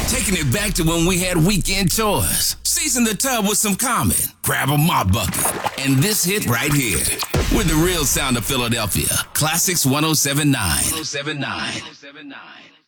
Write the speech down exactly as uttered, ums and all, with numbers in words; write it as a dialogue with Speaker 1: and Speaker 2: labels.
Speaker 1: Taking it back to when we had weekend chores. Season the tub with some Common. Grab a mop bucket. And this hit right here. With the real sound of Philadelphia. Classics one oh seven point nine. one oh seven point nine.